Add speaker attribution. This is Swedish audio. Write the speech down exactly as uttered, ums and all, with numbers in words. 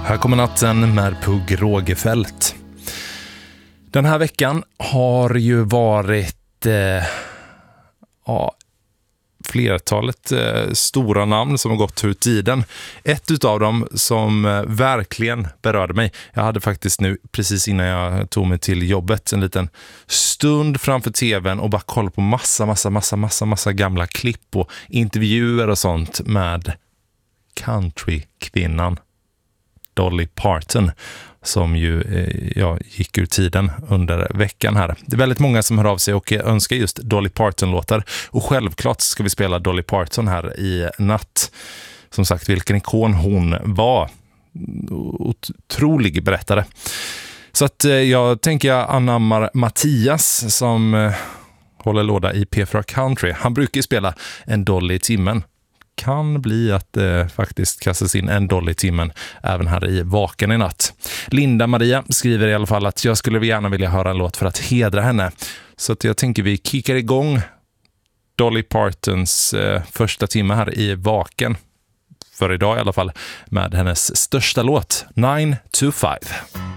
Speaker 1: Här kommer natten med Pugh Rogefeldt. Den här veckan har ju varit eh, ja, flertalet eh, stora namn som har gått ur tiden. Ett utav dem som eh, verkligen berörde mig. Jag hade faktiskt nu, precis innan jag tog mig till jobbet, en liten stund framför tvn och bara kolla på massa, massa, massa, massa, massa gamla klipp och intervjuer och sånt med countrykvinnan Dolly Parton, som ju eh, ja, gick ur tiden under veckan här. Det är väldigt många som hör av sig och önskar just Dolly Parton-låtar. Och självklart ska vi spela Dolly Parton här i natt. Som sagt, vilken ikon hon var. Otrolig berättare. Så att eh, jag tänker anammar Mattias som eh, håller låda i P fyra Country. Han brukar ju spela en Dolly i timmen. Kan bli att det eh, faktiskt kastas in en Dolly i timmen även här i Vaken i natt. Linda Maria skriver i alla fall att jag skulle gärna vilja höra en låt för att hedra henne. Så att jag tänker vi kickar igång Dolly Partons eh, första timme här i Vaken. För idag i alla fall med hennes största låt, nine to five.